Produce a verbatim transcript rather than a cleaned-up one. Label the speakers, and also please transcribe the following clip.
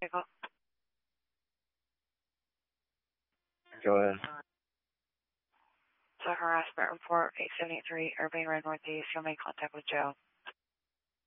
Speaker 1: Go
Speaker 2: ahead.
Speaker 1: So harassment report eight seven eight three Urbane Road Northeast. You'll make contact with Joe.